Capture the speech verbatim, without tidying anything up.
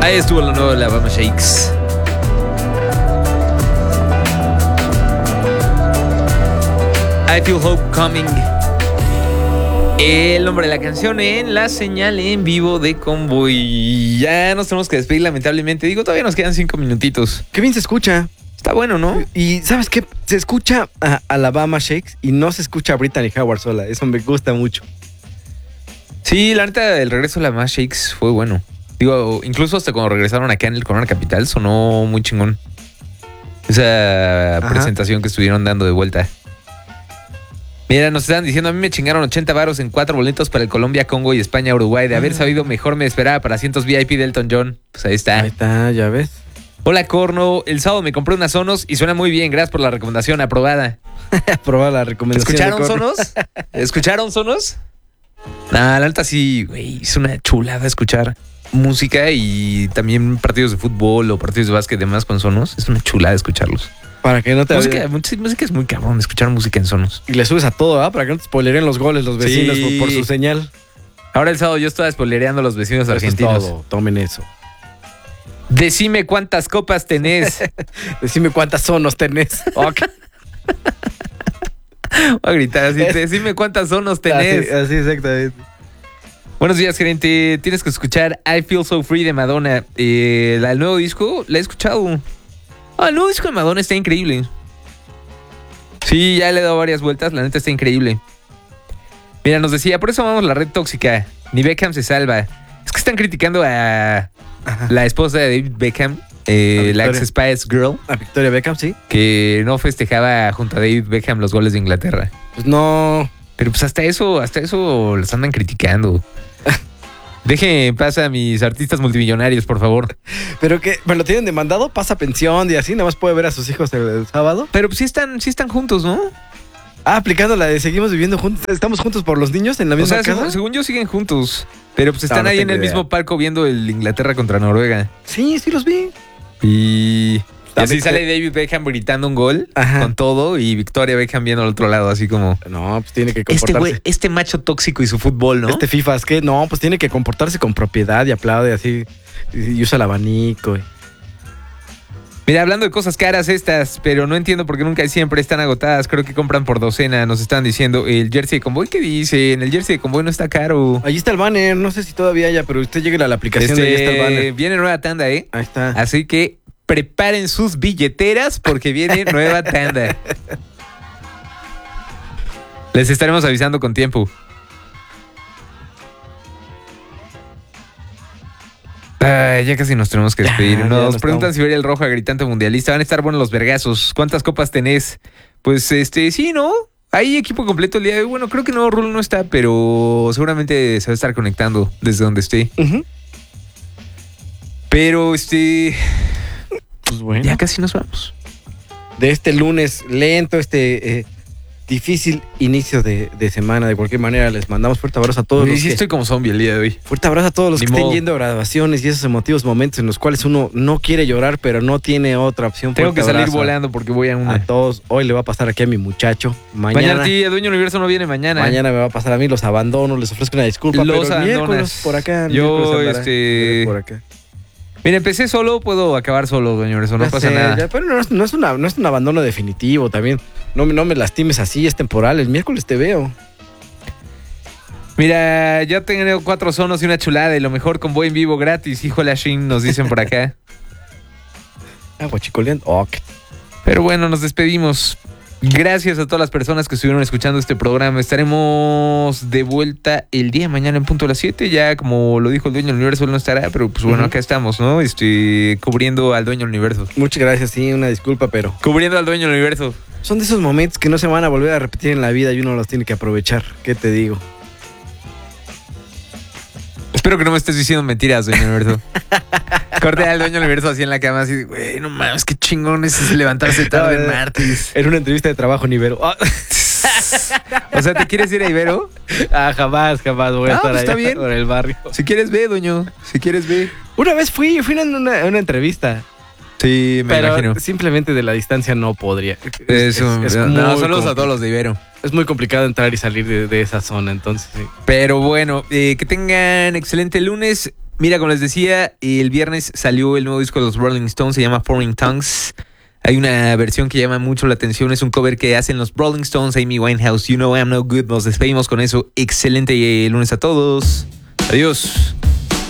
Ahí estuvo lo nuevo de la Bama Shakes. I Feel Hope Coming. El nombre de la canción en la señal en vivo de Convoy. Ya nos tenemos que despedir, lamentablemente. Digo, todavía nos quedan cinco minutitos. Qué bien se escucha. Está bueno, ¿no? Y ¿sabes qué? Se escucha a Alabama Shakes y no se escucha a Brittany Howard sola. Eso me gusta mucho. Sí, la neta, el regreso de la Bama Shakes fue bueno. Digo, incluso hasta cuando regresaron acá en el Corona Capital sonó muy chingón. Esa Ajá. presentación que estuvieron dando de vuelta. Mira, nos están diciendo, a mí me chingaron ochenta varos en cuatro boletos para el Colombia, Congo y España, Uruguay. De haber sabido mejor me esperaba para asientos V I P de Elton John. Pues ahí está. Ahí está, ya ves. Hola, Corno. El sábado me compré unas Sonos y suena muy bien. Gracias por la recomendación, aprobada. Aprobada la recomendación. ¿Escucharon Sonos? ¿Escucharon Sonos? Nah, la neta sí, güey. Es una chulada escuchar música y también partidos de fútbol o partidos de básquet y demás con Sonos. Es una chulada escucharlos. Para que no te... Música, música es muy cabrón escuchar música en Sonos. Y le subes a todo, ¿ah? ¿eh? Para que no te spoileren los goles los vecinos sí. por, por su señal. Ahora el sábado yo estaba spoilereando a los vecinos eso argentinos. Es todo. Tomen eso. Decime cuántas copas tenés. Decime cuántas Sonos tenés. Okay. Voy a gritar así. Decime cuántas Sonos tenés. Así, así exactamente. Buenos días, gerente. Tienes que escuchar I Feel So Free de Madonna. Eh, el nuevo disco, la he escuchado. Ah, el nuevo disco de Madonna está increíble. Sí, ya le he dado varias vueltas. La neta está increíble. Mira, nos decía, por eso vamos a la red tóxica. Ni Beckham se salva. Es que están criticando a Ajá. la esposa de David Beckham, eh, la ex Spice Girl. A Victoria Beckham, sí. Que no festejaba junto a David Beckham los goles de Inglaterra. Pues no. Pero pues hasta eso, hasta eso los andan criticando. Dejen pasa a mis artistas multimillonarios, por favor. Pero que me lo tienen demandado, pasa pensión y así, nada más puede ver a sus hijos el, el sábado. Pero pues sí están, sí están juntos, ¿no? Ah, aplicando la de seguimos viviendo juntos, estamos juntos por los niños en la misma o sea, casa. Según, según yo siguen juntos, pero pues están no, no ahí en el idea. mismo palco viendo el Inglaterra contra Noruega. Sí, sí los vi. Y... Y así sale David Beckham gritando un gol Ajá. con todo y Victoria Beckham viendo al otro lado, así como... No, pues tiene que comportarse. Este güey, este macho tóxico y su fútbol, ¿no? Este FIFA, es que no, pues tiene que comportarse con propiedad y aplaude así y, y usa el abanico. Y... Mira, hablando de cosas caras estas, pero no entiendo por qué nunca y siempre están agotadas. Creo que compran por docena, nos están diciendo. El jersey de Convoy, ¿qué dicen? El jersey de Convoy no está caro. Ahí está el banner, no sé si todavía haya, pero usted llegue a la aplicación este, de ahí está el banner. Viene nueva tanda, ¿eh? Ahí está. Así que... preparen sus billeteras porque viene nueva tanda. Les estaremos avisando con tiempo. Ay, ya casi nos tenemos que despedir. Ya, nos ya preguntan estamos. si vería el rojo gritante mundialista. Van a estar buenos los vergazos. ¿Cuántas copas tenés? Pues este, sí, ¿no? Hay equipo completo el día de hoy. Bueno, creo que no, Rulo no está, pero seguramente se va a estar conectando desde donde esté. Uh-huh. Pero este... Pues bueno. Ya casi nos vamos. De este lunes lento, este eh, difícil inicio de, de semana. De cualquier manera, les mandamos fuerte abrazo a todos. Sí, los sí que, estoy como zombie el día de hoy. Fuerte abrazo a todos los Ni que modo. estén yendo a graduaciones y esos emotivos momentos en los cuales uno no quiere llorar, pero no tiene otra opción. Tengo Fuerte que salir abrazo volando porque voy a una. a todos. Hoy le va a pasar aquí a mi muchacho. Mañana, Mañana sí, el Dueño Universo no viene mañana. mañana me va a pasar a mí. Los abandono, les ofrezco una disculpa. Los pero el miércoles abandonas. por acá. el Yo, miércoles andará, este... por acá. Mira, empecé solo, puedo acabar solo, Dueño Universo, no Ya pasa sé, nada. ya, pero no es, no, es una, no es un abandono definitivo también. No, me- no me lastimes así, es temporal. El miércoles te veo. Mira, ya tengo cuatro sonos y una chulada y lo mejor con Voy en vivo gratis, hijo de la Shin, nos dicen por acá. Ah, guachicoleando. Oh, qué- Pero bueno, nos despedimos. Gracias a todas las personas que estuvieron escuchando este programa. Estaremos de vuelta el día de mañana en punto a las siete. Ya como lo dijo el Dueño del Universo, él no estará, pero pues bueno, Ujú. acá estamos, ¿no? Este, cubriendo al Dueño del Universo. Muchas gracias, sí, una disculpa, pero Cubriendo al Dueño del Universo. son de esos momentos que no se van a volver a repetir en la vida y uno los tiene que aprovechar. ¿Qué te digo? Espero que no me estés diciendo mentiras, Dueño del Universo. Corté al Dueño del Universo así en la cama, así, güey, no mames, qué chingón es levantarse tarde en martes. En una entrevista de trabajo en Ibero. Ah, O sea, ¿te quieres ir a Ibero? ah, jamás, jamás voy a Ah, estar pues ahí está bien. por el barrio. Si quieres, ve, Dueño. Si quieres, ve. Una vez fui, fui en una, una entrevista. Sí, me pero imagino. simplemente de la distancia no podría. Es un- es no, muy saludos a compli- todos los de Ibero. Es muy complicado entrar y salir de, de esa zona, entonces sí. Pero bueno, eh, que tengan excelente lunes. Mira, como les decía, el viernes salió el nuevo disco de los Rolling Stones, se llama Foreign Tongues. Hay una versión que llama mucho la atención, es un cover que hacen los Rolling Stones, Amy Winehouse, You Know I'm No Good. Nos despedimos con eso. Excelente lunes a todos. Adiós.